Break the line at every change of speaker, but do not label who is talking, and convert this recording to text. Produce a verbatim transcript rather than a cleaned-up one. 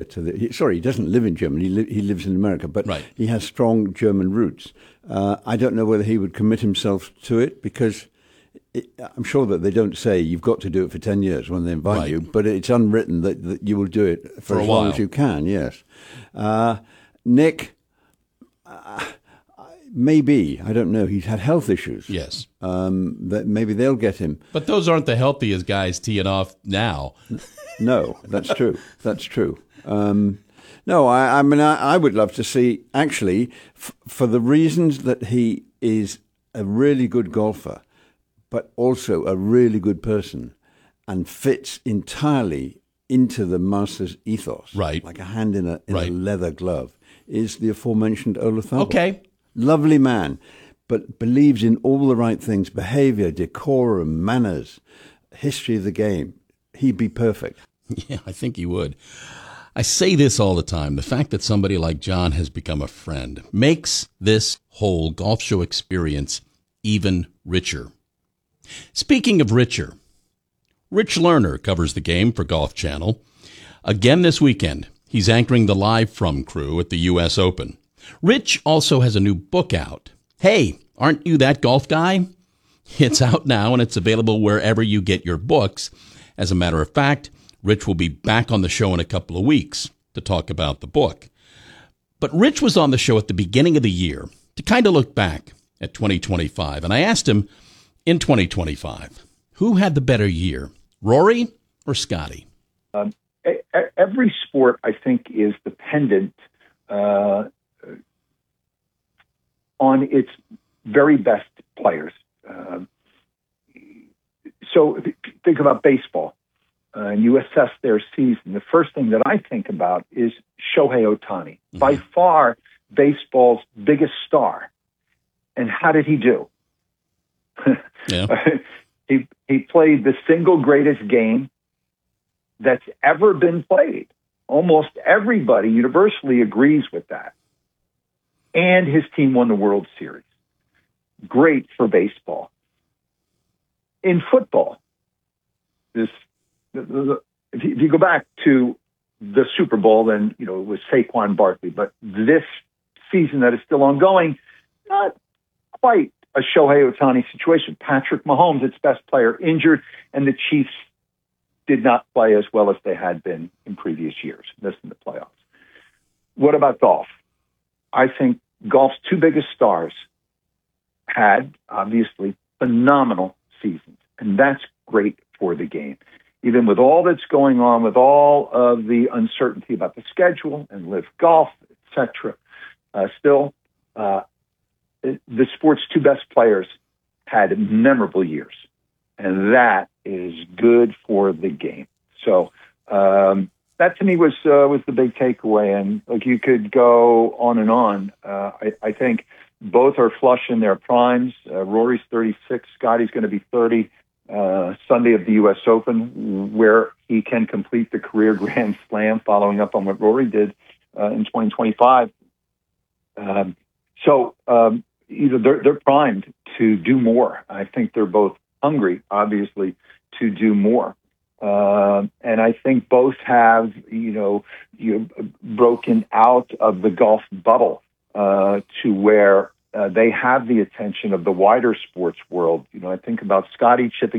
to the. He, sorry, he doesn't live in Germany. He, li- he lives in America, but
right.
he has strong German roots. Uh, I don't know whether he would commit himself to it because it, I'm sure that they don't say you've got to do it for ten years when they invite
right.
you, but it's unwritten that, that you will do it for,
for
as
a
long
while.
as you can. Yes, uh, Nick. Uh, Maybe. I don't know. He's had health issues.
Yes.
Um, that maybe they'll get him.
But those aren't the healthiest guys teeing off now.
No, that's true. That's true. Um, no, I, I mean, I, I would love to see, actually, f- for the reasons that he is a really good golfer, but also a really good person and fits entirely into the Masters ethos.
Right.
Like a hand in a, in
right.
a leather glove, is the aforementioned Olafable.
Okay.
Lovely man, but believes in all the right things, behavior, decorum, manners, history of the game. He'd be perfect.
Yeah, I think he would. I say this all the time. The fact that somebody like John has become a friend makes this whole golf show experience even richer. Speaking of richer, Rich Lerner covers the game for Golf Channel. Again this weekend, he's anchoring the Live From crew at the U S Open. Rich also has a new book out. Hey, aren't you that golf guy? It's out now and it's available wherever you get your books. As a matter of fact, Rich will be back on the show in a couple of weeks to talk about the book. But Rich was on the show at the beginning of the year to kind of look back at twenty twenty-five. And I asked him, in twenty twenty-five, who had the better year, Rory or Scotty?
Um, every sport, I think, is dependent uh, on its very best players. Uh, so think about baseball, uh, and you assess their season. The first thing that I think about is Shohei Ohtani, mm-hmm. by far baseball's biggest star. And how did he do?
Yeah.
he he played the single greatest game that's ever been played. Almost everybody universally agrees with that. And his team won the World Series. Great for baseball. In football, this the, the, if, you, if you go back to the Super Bowl, then you know it was Saquon Barkley. But this season that is still ongoing, not quite a Shohei Ohtani situation. Patrick Mahomes, its best player, injured, and the Chiefs did not play as well as they had been in previous years, missing the playoffs. What about golf? I think golf's two biggest stars had, obviously, phenomenal seasons, and that's great for the game. Even with all that's going on, with all of the uncertainty about the schedule and live golf, et cetera, uh, still, uh, the sport's two best players had memorable years, and that is good for the game. So um, that to me was uh, was the big takeaway. And like you could go on and on. Uh, I, I think both are flush in their primes. Uh, Rory's thirty-six, Scotty's going to be thirty. Uh, Sunday of the U S Open, where he can complete the career Grand Slam, following up on what Rory did uh, in twenty twenty-five. Um, so um, either they're, they're primed to do more. I think they're both hungry, obviously, to do more. Uh, and I think both have, you know, you know, broken out of the golf bubble uh, to where uh, they have the attention of the wider sports world. You know, I think about Scotty chipping